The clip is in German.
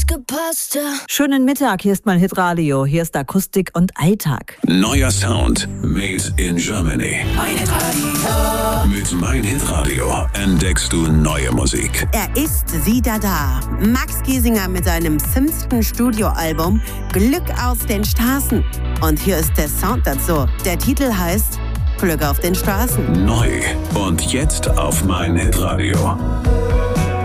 gepasst, ja. Schönen Mittag, hier ist mein Hitradio. Hier ist Akustik und Alltag. Neuer Sound made in Germany. Mein Hitradio. Mit Mein Hitradio entdeckst du neue Musik. Er ist wieder da. Max Giesinger mit seinem 5. Studioalbum Glück aus den Straßen. Und hier ist der Sound dazu. Der Titel heißt Glück auf den Straßen. Neu und jetzt auf Mein Hitradio.